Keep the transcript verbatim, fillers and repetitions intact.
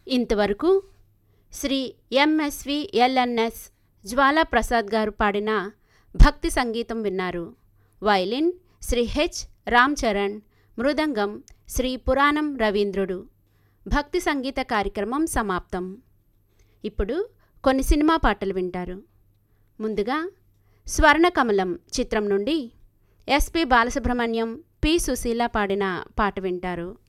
ఇంతవరకు Shri MSV LNS జ్వాలా ప్రసాద్ గారు పాడిన భక్తి సంగీతం విన్నారు. వయలిన్ శ్రీ హెచ్ రామ్ చరణ్, మృదంగం శ్రీ పురాణం రవీంద్రుడు. భక్తి సంగీత కార్యక్రమం సమాప్తం. ఇప్పుడు కొన్ని సినిమా పాటలు వింటారు. ముందుగా స్వర్ణకమలం చిత్రం నుండి ఎస్పి బాలసుబ్రహ్మణ్యం, పి సుశీల పాడిన పాట వింటారు.